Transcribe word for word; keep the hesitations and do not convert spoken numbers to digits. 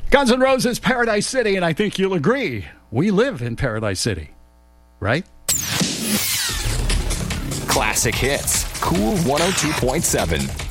Guns N' Roses, Paradise City, and I think you'll agree, we live in Paradise City, right? Classic hits, Cool one oh two point seven.